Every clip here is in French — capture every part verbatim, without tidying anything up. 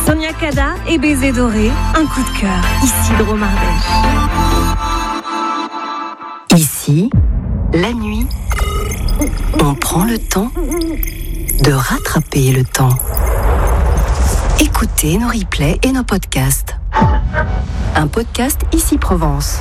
Sonia Cada et Baiser doré, un coup de cœur, Isidro Mardèche. Ici, la nuit, on prend le temps de rattraper le temps. Écoutez nos replays et nos podcasts. Un podcast Ici Provence.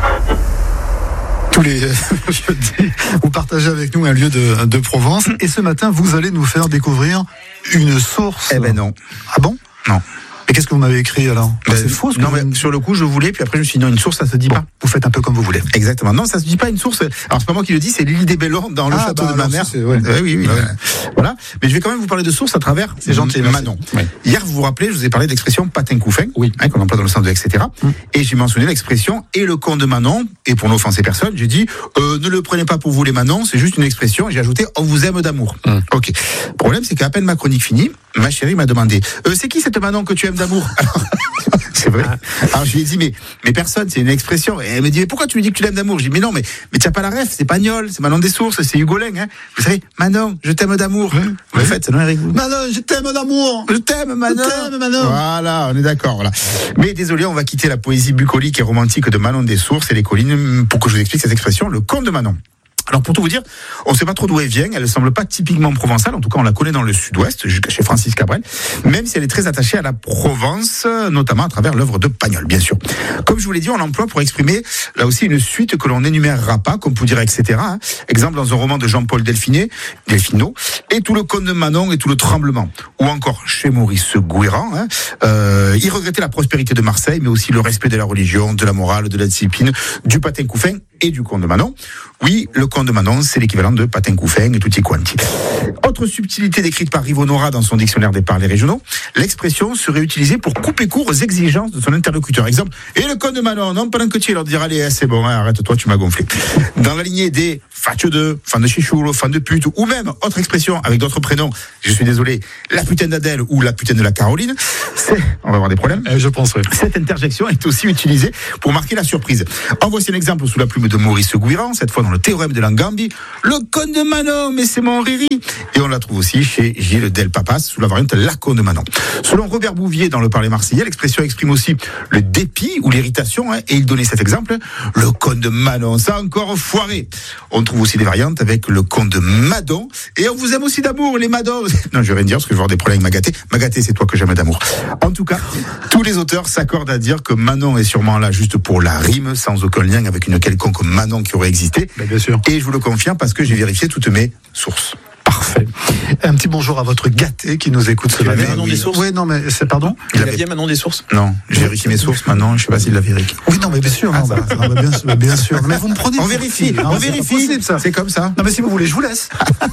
Tous les jeudis, vous partagez avec nous un lieu de, de Provence. Et ce matin, vous allez nous faire découvrir une source. Eh ben non. Ah bon ? Non. Et qu'est-ce que vous m'avez écrit alors ? Ben, C'est faux ce que Non, vous... mais sur le coup, je voulais, puis après, je me suis dit, non, une source, ça se dit Bon, pas. vous faites un peu comme vous voulez. Exactement. Non, ça se dit pas une source. Alors, c'est pas moi qui le dis, c'est l'île des Bellons dans le Ah, château bah, de ma alors, mère. c'est- ouais. Euh, oui, oui. Bah, euh, voilà. Mais je vais quand même vous parler de source à travers. C'est gentil, merci. Manon. Oui. Hier, vous vous rappelez, je vous ai parlé de l'expression patin couffin. Oui. Hein, qu'on emploie dans le sens de et cetera. Mm. Et j'ai mentionné l'expression et le con de Manon. Et pour n'offenser personne, j'ai dit, euh, ne le prenez pas pour vous les Manon, c'est juste une expression. Et j'ai ajouté, on vous aime d'amour. Mm. Ok. Le problème, c'est qu'à peine ma chronique finie, ma chérie m'a demandé, euh, c'est qui cette Manon que tu aimes d'amour? Alors, c'est vrai. Alors je lui ai dit, mais, mais personne, c'est une expression. Et elle me dit, mais pourquoi tu lui dis que tu l'aimes d'amour? Je dis, mais non, mais, mais tu n'as pas la ref, c'est Pagnol, c'est Manon des Sources, c'est Hugolin, hein. Vous savez, Manon, je t'aime d'amour. Oui. En fait, c'est non, Eric. Manon, je t'aime d'amour. Je t'aime, Manon. Je t'aime, Manon. Voilà, on est d'accord, voilà. Mais désolé, on va quitter la poésie bucolique et romantique de Manon des Sources et les collines pour que je vous explique cette expression, le conte de Manon. Alors pour tout vous dire, on ne sait pas trop d'où elle vient, elle ne semble pas typiquement provençale, en tout cas on la connaît dans le sud-ouest, jusqu'à chez Francis Cabrel, même si elle est très attachée à la Provence, notamment à travers l'œuvre de Pagnol, bien sûr. Comme je vous l'ai dit, on l'emploie pour exprimer là aussi une suite que l'on n'énumérera pas, comme vous direz, et cetera. Hein. Exemple dans un roman de Jean-Paul Delfiné, Delfino, et tout le conte de Manon et tout le tremblement. Ou encore chez Maurice Gouirand, hein, euh, il regrettait la prospérité de Marseille, mais aussi le respect de la religion, de la morale, de la discipline, du patin couffin et du conte de Manon. Oui, le conte de Manon, c'est l'équivalent de patin couffin et tutti quanti. Autre subtilité décrite par Rivonora dans son dictionnaire des parlers régionaux, l'expression serait utilisée pour couper court aux exigences de son interlocuteur. Exemple, et le conte de Manon, non, pendant que tu es, leur dire, allez, c'est bon, hein, arrête-toi, tu m'as gonflé. Dans la lignée des fatio de, fan de chichoule, fan de pute, ou même, autre expression avec d'autres prénoms, je suis désolé, la putain d'Adèle ou la putain de la Caroline, c'est, on va avoir des problèmes. Eh, je pense, oui. Cette interjection est aussi utilisée pour marquer la surprise. En voici un exemple sous la plume de Maurice Gouirand, cette fois dans le théorème de Langambi. Le conte de Manon, mais c'est mon riri. Et on la trouve aussi chez Gilles Del Papas, sous la variante la conte de Manon. Selon Robert Bouvier, dans le Parler marseillais, l'expression exprime aussi le dépit ou l'irritation, hein, et il donnait cet exemple. Le conte de Manon, ça a encore foiré. On trouve aussi des variantes avec le conte de Madon. Et on vous aime aussi d'amour, les Madons. Non, je vais rien dire, parce que je vais avoir des problèmes avec Magaté. Magaté, c'est toi que j'aime d'amour. En tout cas, tous les auteurs s'accordent à dire que Manon est sûrement là juste pour la rime, sans aucun lien avec une quelconque Manon qui aurait existé. Ben, bien sûr. Et je vous le confirme parce que j'ai vérifié toutes mes sources. Parfait. Un petit bonjour à votre gâté qui nous écoute ce Il matin. avait Manon Oui. des Sources Oui, non, mais c'est pardon. Il Il avait- avait Manon des Sources. Non, j'ai vérifié mes sources maintenant, je sais pas s'il l'a vérifié. Oui, non, mais bien sûr. Non, bah, ah, bah, bien, bah, bien sûr. Mais vous me prenez. On pour vérifie, qui, hein, on c'est pas vérifie. possible, ça. C'est comme ça. Non, mais si vous voulez, je vous laisse.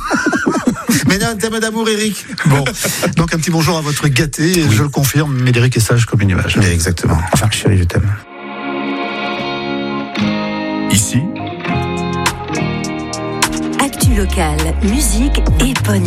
Mais non, thème d'amour, Eric. Bon, donc un petit bonjour à votre gâté. Et Oui. je le confirme, Médéric est sage comme une image. Mais exactement. Enfin, chérie, je t'aime. Ici, Actu locale, musique et pognon.